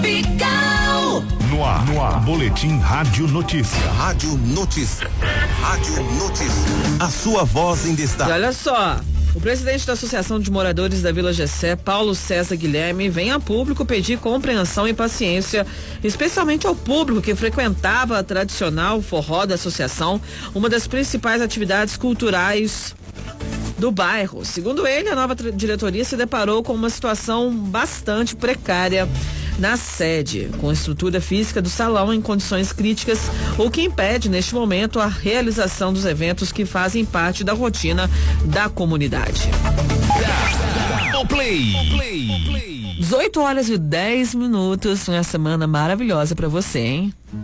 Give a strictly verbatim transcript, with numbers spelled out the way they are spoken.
Tropical. No ar, no ar, Boletim Rádio Notícia. Rádio Notícia. Rádio Notícia. A sua voz em destaque. E olha só, o presidente da Associação de Moradores da Vila Gessé, Paulo César Guilherme, vem a público pedir compreensão e paciência, especialmente ao público que frequentava a tradicional forró da associação, uma das principais atividades culturais do bairro. Segundo ele, a nova diretoria se deparou com uma situação bastante precária na sede, com a estrutura física do salão em condições críticas, o que impede neste momento a realização dos eventos que fazem parte da rotina da comunidade. O play. O play. dezoito horas e dez minutos, uma semana maravilhosa pra você, hein?